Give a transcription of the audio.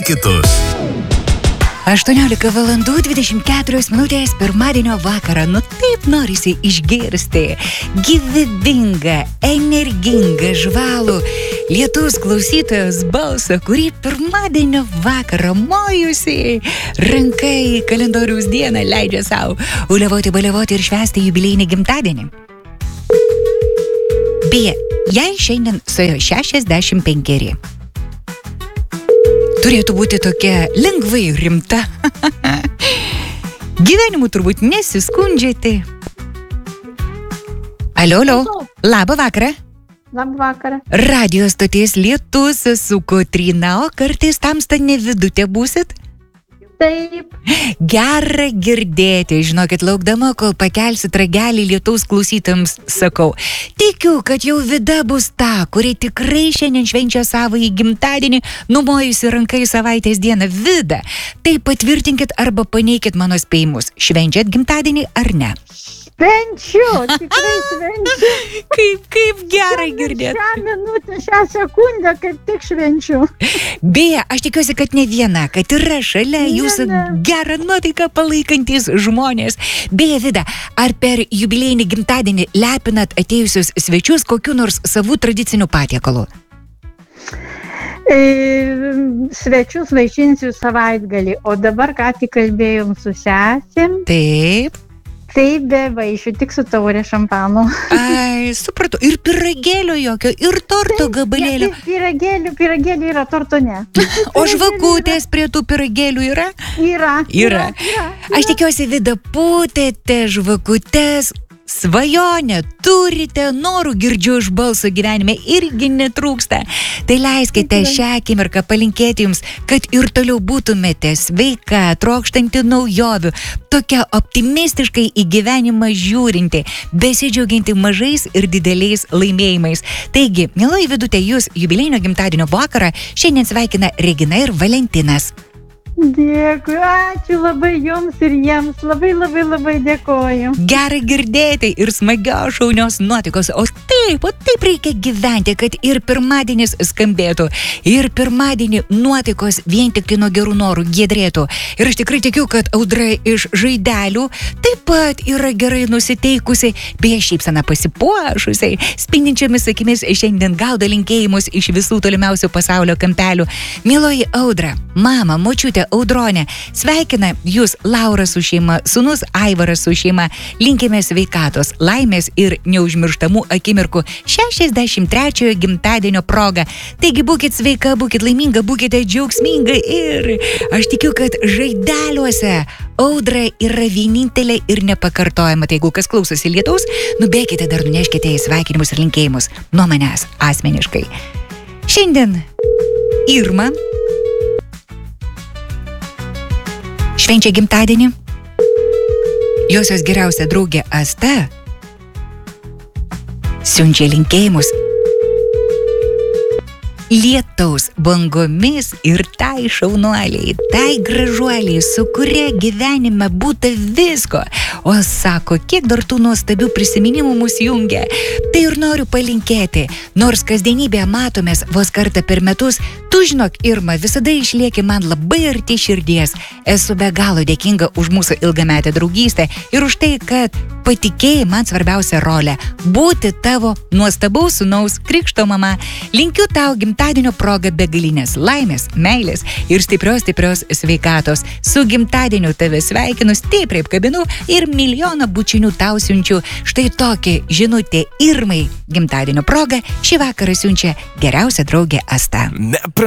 kitus. 18 valandų 24 minutės pirmadienio vakarą. Nu taip norisi išgirsti gyvybingą, energingą, žvalų lietus klausytojos balsą, kurį pirmadienio vakarą mojusi ranka į kalendoriaus dieną leidžia savo uliavoti, baliavoti ir švęsti jubiliejinį gimtadienį. Beje, jai šiandien suėjo 65. Turėtų būti tokia lengvai rimta. Gyvenimu turbūt nesiskundžiate. Alio, labą vakarą. Labą vakarą. Radio stoties Lietus, su Kotryna, o kartais tamsta ne vidutė būsit? Taip. Gera girdėti, žinokit, laukdama, kol pakelsit ragelį Lietaus klausytams, sakau, tikiu, kad jau Vida bus ta, kuri tikrai šiandien švenčia savąjį gimtadienį, numojusi ranką į savaitės dieną. Vida, tai patvirtinkit arba paneikit mano spėjimus, švenčiat gimtadienį ar ne? Švenčiu, tikrai švenčiu. Kaip gerai girdėti. Šią minutę, šią sekundę, kaip tik švenčiu. Beje, aš tikiuosi, kad ne viena, kad yra šalia jūsų gerą nuotaiką palaikantis žmonės. Beje, Vida, ar per jubiliejinį gimtadienį lepinat atėjusius svečius kokiu nors savų tradicinių patiekalų? Svečius vaišinsiu savaitgalį, o dabar ką tik kalbėjom su sesėm. Taip. Taip, be vaišių, tik su taurė šampano. Ai, supratau. Ir pyragėlio jokio, ir torto gabalėlio. Pyragėlių yra, torto ne. O žvakutės prie tų pyragėlių yra? Yra. Aš tikiuosi, Vida, pūtėte žvakutės. Svajonę turite, norų girdžiu iš balso gyvenime irgi netrūksta. Tai leiskite šią akimirką palinkėti jums, kad ir toliau būtumėte sveika, trokštanti naujovių, tokia optimistiškai į gyvenimą žiūrinti, besidžiauginti mažais ir dideliais laimėjimais. Taigi, mieloji Vidute, jūs jubiliejinio gimtadienio vakarą šiandien sveikina Regina ir Valentinas. Dėkui, ačiū labai jums ir jiems, labai dėkoju. Gerai girdėti ir smagios šaunios nuotaikos, o taip reikia gyventi, kad ir pirmadienis skambėtų, ir pirmadienį nuotaikos vien tik nuo gerų norų giedrėtų. Ir aš tikrai tikiu, kad Audra iš Žaidelių taip pat yra gerai nusiteikusi, beje šypsena pasipuošusiai, spindinčiomis akimis šiandien gaudo linkėjimus iš visų tolimiausių pasaulio kampelių. Mieloji Audra, mama, močiutė, Audronė, sveikina jūs Laura su šeima, sūnus Aivaras su šeima, linkime sveikatos, laimės ir neužmirštamų akimirkų 63 gimtadienio proga. Taigi būkit sveika, būkit laiminga, būkite džiaugsminga ir aš tikiu, kad Žaideliuose Audra yra vienintelė ir nepakartojama. Tai jeigu kas klausosi Lietaus, nubėkite dar nuneškite į sveikinimus ir linkėjimus nuo manęs asmeniškai. Šiandien Irma švenčia gimtadienį. Josios geriausia draugė Asta siunčia linkėjimus Lietaus bangomis ir tai šaunuoliai, tai gražuoliai, su kuria gyvenime būta visko. O sako, kiek dar tų nuostabių prisiminimų mus jungia. Tai ir noriu palinkėti, nors kasdienybėje matomės vos kartą per metus, tu žinok, Irma, visada išlieki man labai arti širdies. Esu be galo dėkinga už mūsų ilgametę draugystę ir už tai, kad patikėjai man svarbiausią rolę – būti tavo nuostabaus sūnaus krikšto mama. Linkiu tau gimtadienio proga begalinės laimės, meilės ir stiprios sveikatos. Su gimtadieniu tave sveikinu, stipriai apkabinu ir milijoną bučinių tau siunčiu. Štai tokia žinutė Irmai gimtadienio proga šį vakarą siunčia geriausia draugė Asta.